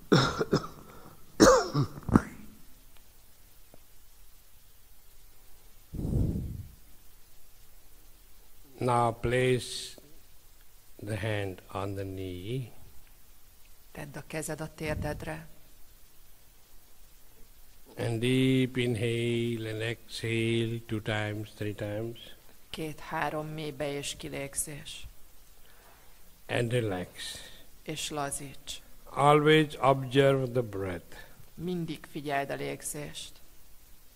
Now place the hand on the knee. Tedd a kezed a térdedre. And deep inhale and exhale 2 times, 3 times. 2-3 mély be- és kilégzés. And relax. És lazíts. Always observe the breath. Mindig figyeld a légzést.